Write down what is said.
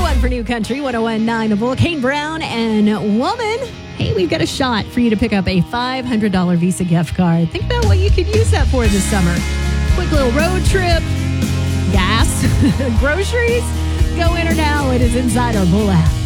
one for New Country, 101.9 The Bull, Kane Brown and Woman. Hey, we've got a shot for you to pick up a $500 Visa gift card. Think about what you could use that for this summer. Quick little road trip, gas, groceries. Go in or now. It is inside our Bull app.